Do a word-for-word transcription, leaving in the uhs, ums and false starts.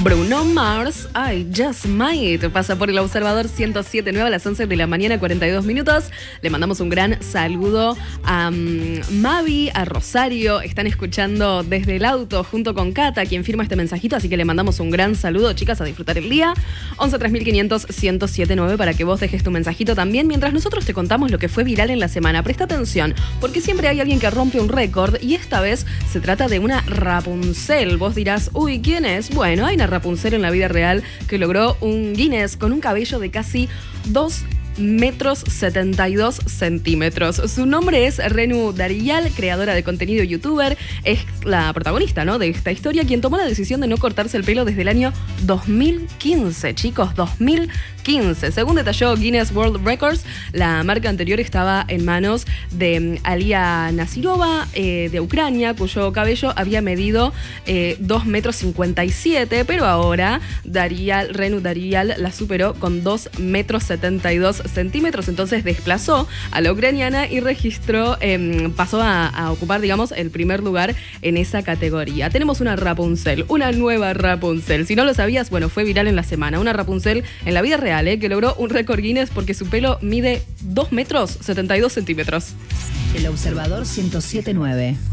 Bruno Mars, I Just Might, pasa por el Observador ciento siete punto nueve a las once de la mañana, cuarenta y dos minutos. Le mandamos un gran saludo a um, Mavi, a Rosario. Están escuchando desde el auto junto con Cata, quien firma este mensajito, así que le mandamos un gran saludo, chicas, a disfrutar el día. once tres mil quinientos, ciento siete punto nueve para que vos dejes tu mensajito también, mientras nosotros te contamos lo que fue viral en la semana. Presta atención, porque siempre hay alguien que rompe un récord y esta vez se trata de una Rapunzel. Vos dirás, uy, ¿quién es? Bueno, hay una Rapunzel en la vida real que logró un Guinness con un cabello de casi dos metros setenta y dos centímetros. Su nombre es Renu Dariyal, creadora de contenido youtuber. Es la protagonista, ¿no?, de esta historia, quien tomó la decisión de no cortarse el pelo desde el año dos mil quince, chicos, dos mil quince. Según detalló Guinness World Records, la marca anterior estaba en manos de Alia Nasirova, eh, de Ucrania, cuyo cabello había medido eh, dos metros cincuenta y siete, pero ahora Dariyal, Renu Dariyal la superó con dos metros setenta y dos centímetros, entonces desplazó a la ucraniana y registró, eh, pasó a, a ocupar, digamos, el primer lugar en esa categoría. Tenemos una Rapunzel, una nueva Rapunzel. Si no lo sabías, bueno, fue viral en la semana. Una Rapunzel en la vida real, eh, que logró un récord Guinness porque su pelo mide dos metros setenta y dos centímetros. El Observador ciento siete punto nueve.